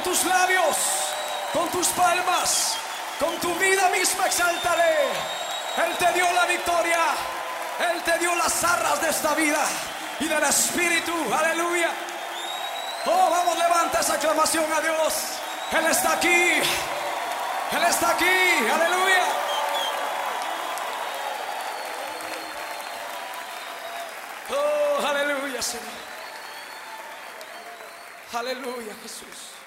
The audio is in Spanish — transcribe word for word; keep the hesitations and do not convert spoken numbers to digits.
con tus labios, con tus palmas, con tu vida misma, exáltale. Él te dio la victoria, Él te dio las arras de esta vida y del Espíritu, aleluya. Oh, vamos, levanta esa aclamación a Dios. Él está aquí, Él está aquí, aleluya. Oh, aleluya, Señor. Aleluya, Jesús.